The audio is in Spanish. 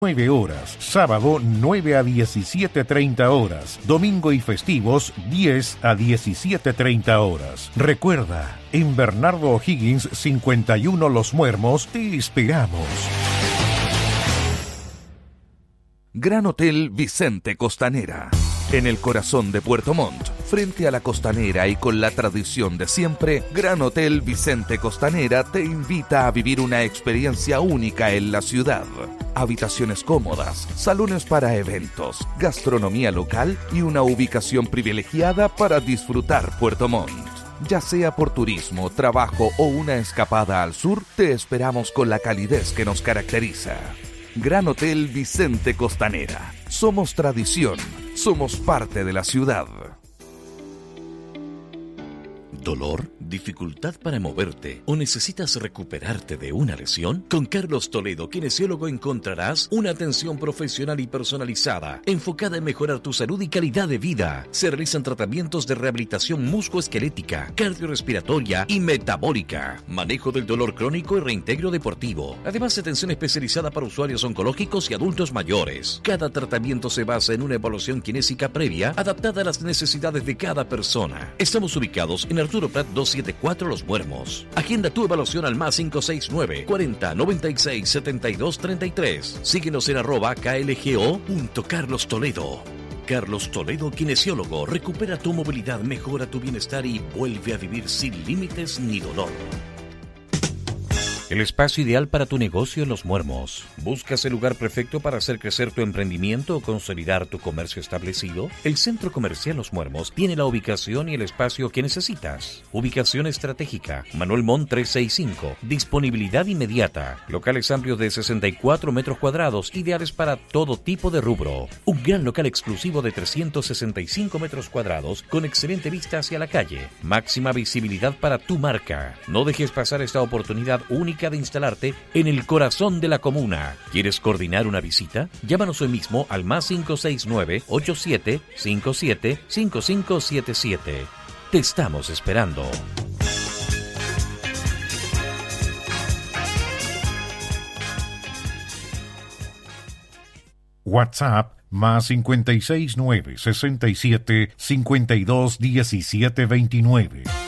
9 horas, sábado 9 a 17:30 horas, domingo y festivos 10 a 17:30 horas. Recuerda, en Bernardo O'Higgins 51 Los Muermos te esperamos. Gran Hotel Vicente Costanera. En el corazón de Puerto Montt, frente a la costanera y con la tradición de siempre, Gran Hotel Vicente Costanera te invita a vivir una experiencia única en la ciudad. Habitaciones cómodas, salones para eventos, gastronomía local y una ubicación privilegiada para disfrutar Puerto Montt. Ya sea por turismo, trabajo o una escapada al sur, te esperamos con la calidez que nos caracteriza. Gran Hotel Vicente Costanera. Somos tradición, somos parte de la ciudad. ¿Dolor? ¿Dificultad para moverte? ¿O necesitas recuperarte de una lesión? Con Carlos Toledo, kinesiólogo, encontrarás una atención profesional y personalizada, enfocada en mejorar tu salud y calidad de vida. Se realizan tratamientos de rehabilitación musculoesquelética, cardiorrespiratoria y metabólica, manejo del dolor crónico y reintegro deportivo. Además, atención especializada para usuarios oncológicos y adultos mayores. Cada tratamiento se basa en una evaluación kinésica previa, adaptada a las necesidades de cada persona. Estamos ubicados en Arturo Prat 274 Los Muermos. Agenda tu evaluación al más 569 40 96 72 33. Síguenos en @klgo.carlostoledo. Carlos Toledo, kinesiólogo. Recupera tu movilidad, mejora tu bienestar y vuelve a vivir sin límites ni dolor. El espacio ideal para tu negocio en Los Muermos. ¿Buscas el lugar perfecto para hacer crecer tu emprendimiento o consolidar tu comercio establecido? El Centro Comercial Los Muermos tiene la ubicación y el espacio que necesitas. Ubicación estratégica. Manuel Montt 365. Disponibilidad inmediata. Locales amplios de 64 metros cuadrados, ideales para todo tipo de rubro. Un gran local exclusivo de 365 metros cuadrados con excelente vista hacia la calle. Máxima visibilidad para tu marca. No dejes pasar esta oportunidad única de instalarte en el corazón de la comuna. ¿Quieres coordinar una visita? Llámanos hoy mismo al más 569 87 57 5577. Te estamos esperando. WhatsApp más 569 67 52 17 29.